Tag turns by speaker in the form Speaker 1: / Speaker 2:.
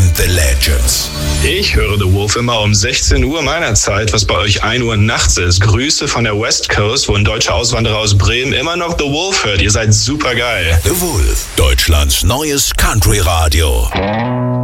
Speaker 1: and the Legends.
Speaker 2: Ich höre The Wolf immer um 16 Uhr meiner Zeit, was bei euch 1 Uhr nachts ist. Grüße von der West Coast, wo ein deutscher Auswanderer aus Bremen immer noch The Wolf hört. Ihr seid super geil.
Speaker 1: The Wolf, Deutschlands neues Country-Radio.